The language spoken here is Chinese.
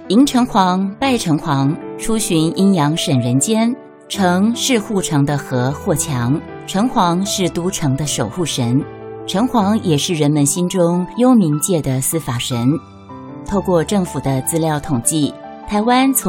迎城隍、拜城隍，出巡阴阳审人间。城是护城的河或墙，城隍是都城的守护神，城隍也是人们心中幽冥界的司法神。透过政府的资料统计，台湾从